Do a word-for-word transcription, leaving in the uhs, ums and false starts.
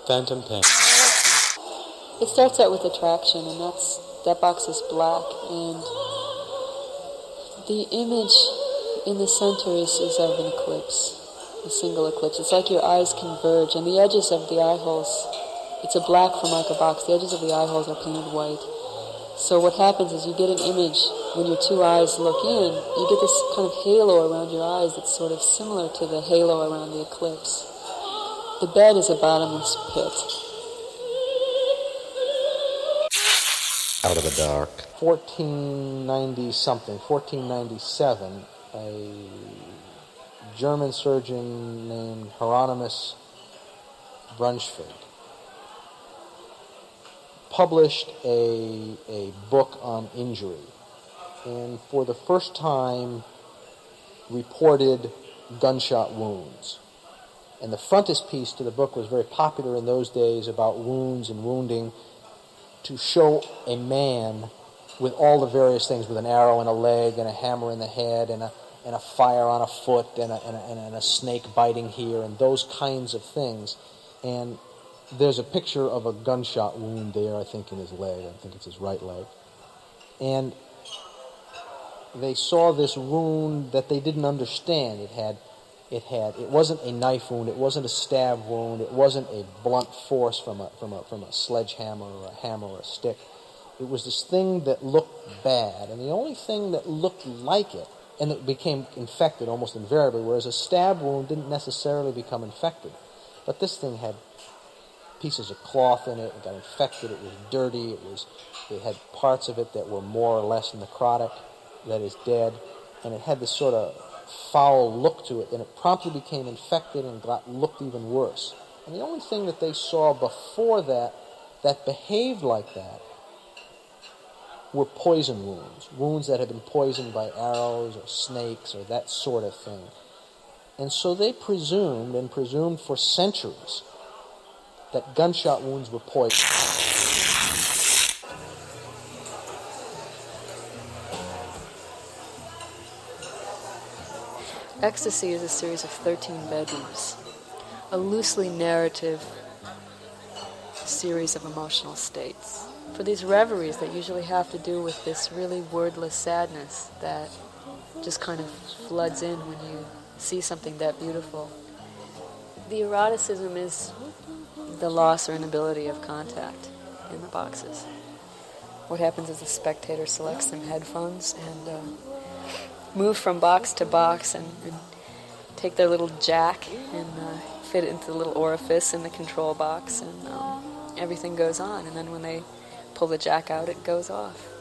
Phantom Pain. It starts out with attraction, and that's that box is black, and the image in the center is, is of an eclipse, a single eclipse. It's like your eyes converge, and the edges of the eye holes, it's a black Formica box, the edges of the eye holes are painted white. So what happens is you get an image, when your two eyes look in, you get this kind of halo around your eyes that's sort of similar to the halo around the eclipse. The bed is a bottomless pit. Out of the dark. fourteen ninety something, fourteen ninety-seven, a German surgeon named Hieronymus Brunschvig published a, a book on injury, and for the first time reported gunshot wounds. And the frontispiece to the book was very popular in those days about wounds and wounding, to show a man with all the various things, with an arrow in a leg and a hammer in the head and a, and a fire on a foot and a, and, a, and a snake biting here and those kinds of things. And there's a picture of a gunshot wound there, I think, in his leg. I think it's his right leg. And they saw this wound that they didn't understand. It had, it had, it wasn't a knife wound. It wasn't a stab wound. It wasn't a blunt force from a from a from a sledgehammer or a hammer or a stick. It was this thing that looked bad, and the only thing that looked like it, and it became infected almost invariably. Whereas a stab wound didn't necessarily become infected, but this thing had pieces of cloth in it. It got infected. It was dirty. It was. It had parts of it that were more or less necrotic, that is dead, and it had this sort of foul look to it, and it promptly became infected and got looked even worse. And the only thing that they saw before that that behaved like that were poison wounds, wounds that had been poisoned by arrows or snakes or that sort of thing. And so they presumed, and presumed for centuries, that gunshot wounds were poison. Ecstasy is a series of thirteen bedrooms, a loosely narrative series of emotional states. For these reveries that usually have to do with this really wordless sadness that just kind of floods in when you see something that beautiful. The eroticism is the loss or inability of contact in the boxes. What happens is the spectator selects some headphones and uh, move from box to box and, and take their little jack and uh, fit it into the little orifice in the control box, and um, everything goes on. And then when they pull the jack out, it goes off.